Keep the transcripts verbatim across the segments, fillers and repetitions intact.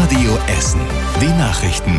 Radio Essen. Die Nachrichten.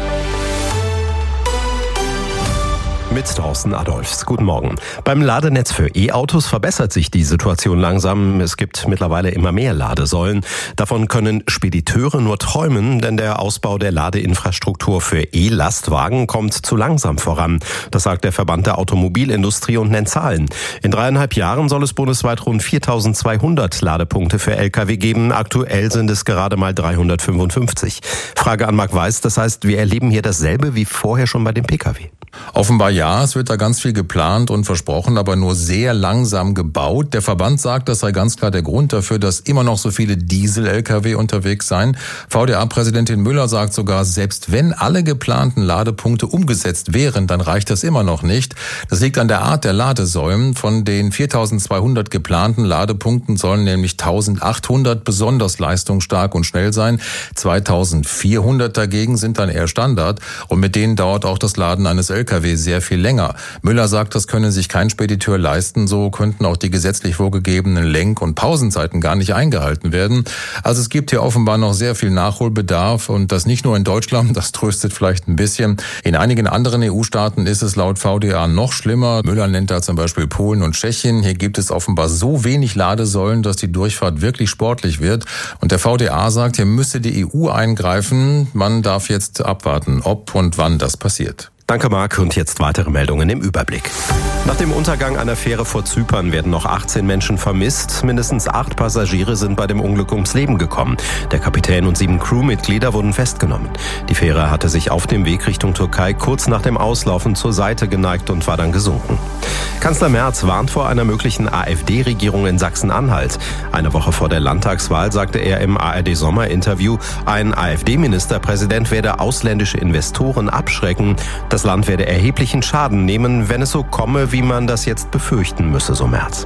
Mit Thorsten Adolfs. Guten Morgen. Beim Ladenetz für E-Autos verbessert sich die Situation langsam. Es gibt mittlerweile immer mehr Ladesäulen. Davon können Spediteure nur träumen, denn der Ausbau der Ladeinfrastruktur für E-Lastwagen kommt zu langsam voran. Das sagt der Verband der Automobilindustrie und nennt Zahlen. In dreieinhalb Jahren soll es bundesweit rund viertausendzweihundert Ladepunkte für L K W geben. Aktuell sind es gerade mal dreihundertfünfundfünfzig. Frage an Marc Weiß, das heißt, wir erleben hier dasselbe wie vorher schon bei dem Pkw. Offenbar ja, es wird da ganz viel geplant und versprochen, aber nur sehr langsam gebaut. Der Verband sagt, das sei ganz klar der Grund dafür, dass immer noch so viele Diesel-L K W unterwegs seien. V D A-Präsidentin Müller sagt sogar, selbst wenn alle geplanten Ladepunkte umgesetzt wären, dann reicht das immer noch nicht. Das liegt an der Art der Ladesäulen. Von den viertausendzweihundert geplanten Ladepunkten sollen nämlich eintausendachthundert besonders leistungsstark und schnell sein. zweitausendvierhundert dagegen sind dann eher Standard und mit denen dauert auch das Laden eines L K W sehr viel länger. Müller sagt, das könne sich kein Spediteur leisten, so könnten auch die gesetzlich vorgegebenen Lenk- und Pausenzeiten gar nicht eingehalten werden. Also es gibt hier offenbar noch sehr viel Nachholbedarf und das nicht nur in Deutschland, das tröstet vielleicht ein bisschen. In einigen anderen E U-Staaten ist es laut V D A noch schlimmer. Müller nennt da zum Beispiel Polen und Tschechien. Hier gibt es offenbar so wenig Ladesäulen, dass die Durchfahrt wirklich sportlich wird. Und der V D A sagt, hier müsse die E U eingreifen. Man darf jetzt abwarten, ob und wann das passiert. Danke, Marc. Und jetzt weitere Meldungen im Überblick. Nach dem Untergang einer Fähre vor Zypern werden noch achtzehn Menschen vermisst. Mindestens acht Passagiere sind bei dem Unglück ums Leben gekommen. Der Kapitän und sieben Crewmitglieder wurden festgenommen. Die Fähre hatte sich auf dem Weg Richtung Türkei kurz nach dem Auslaufen zur Seite geneigt und war dann gesunken. Kanzler Merz warnt vor einer möglichen AfD-Regierung in Sachsen-Anhalt. Eine Woche vor der Landtagswahl sagte er im A R D-Sommerinterview, ein AfD-Ministerpräsident werde ausländische Investoren abschrecken. Das Land werde erheblichen Schaden nehmen, wenn es so komme, wie man das jetzt befürchten müsse, so Merz.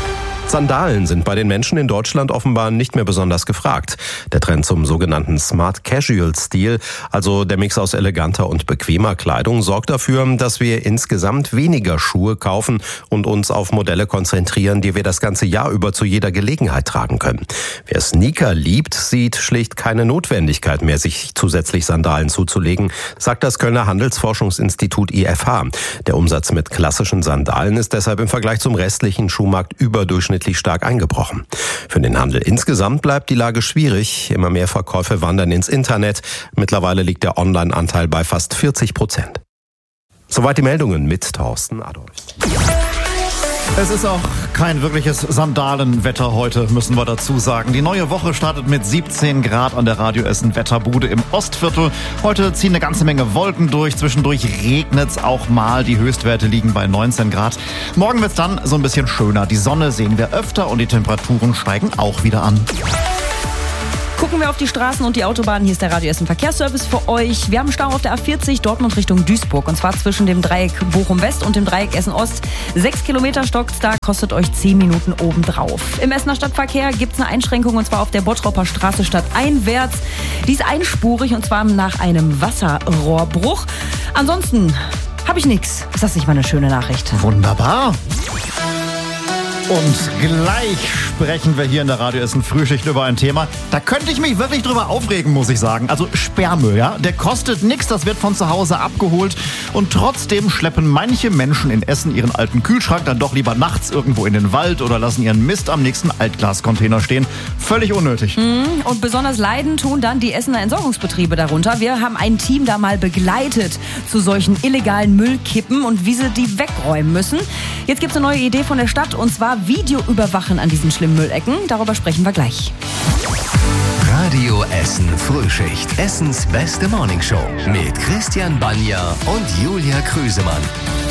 Sandalen sind bei den Menschen in Deutschland offenbar nicht mehr besonders gefragt. Der Trend zum sogenannten Smart Casual Stil, also der Mix aus eleganter und bequemer Kleidung, sorgt dafür, dass wir insgesamt weniger Schuhe kaufen und uns auf Modelle konzentrieren, die wir das ganze Jahr über zu jeder Gelegenheit tragen können. Wer Sneaker liebt, sieht schlicht keine Notwendigkeit mehr, sich zusätzlich Sandalen zuzulegen, sagt das Kölner Handelsforschungsinstitut I F H. Der Umsatz mit klassischen Sandalen ist deshalb im Vergleich zum restlichen Schuhmarkt überdurchschnittlich stark eingebrochen. Für den Handel insgesamt bleibt die Lage schwierig. Immer mehr Verkäufe wandern ins Internet. Mittlerweile liegt der Online-Anteil bei fast vierzig Prozent. Soweit die Meldungen mit Thorsten Adolfs. Es ist auch kein wirkliches Sandalenwetter heute, müssen wir dazu sagen. Die neue Woche startet mit siebzehn Grad an der Radio Essen Wetterbude im Ostviertel. Heute ziehen eine ganze Menge Wolken durch. Zwischendurch regnet's auch mal. Die Höchstwerte liegen bei neunzehn Grad. Morgen wird's dann so ein bisschen schöner. Die Sonne sehen wir öfter und die Temperaturen steigen auch wieder an. Gucken wir auf die Straßen und die Autobahnen. Hier ist der Radio Essen Verkehrsservice für euch. Wir haben Stau auf der A vierzig Dortmund Richtung Duisburg. Und zwar zwischen dem Dreieck Bochum West und dem Dreieck Essen Ost. Sechs Kilometer stockt's da, kostet euch zehn Minuten obendrauf. Im Essener Stadtverkehr gibt's eine Einschränkung und zwar auf der Bottroper Straße stadteinwärts. Die ist einspurig und zwar nach einem Wasserrohrbruch. Ansonsten habe ich nichts. Ist das nicht mal eine schöne Nachricht? Wunderbar. Und gleich sprechen wir hier in der Radio Essen Frühschicht über ein Thema. Da könnte ich mich wirklich drüber aufregen, muss ich sagen. Also Sperrmüll, ja, der kostet nichts, das wird von zu Hause abgeholt. Und trotzdem schleppen manche Menschen in Essen ihren alten Kühlschrank dann doch lieber nachts irgendwo in den Wald oder lassen ihren Mist am nächsten Altglascontainer stehen. Völlig unnötig. Und besonders leiden tun dann die Essener Entsorgungsbetriebe darunter. Wir haben ein Team da mal begleitet zu solchen illegalen Müllkippen und wie sie die wegräumen müssen. Jetzt gibt es eine neue Idee von der Stadt und zwar Video überwachen an diesen schlimmen Müllecken. Darüber sprechen wir gleich. Radio Essen Frühschicht. Essens beste Morningshow mit Christian Banja und Julia Krüsemann.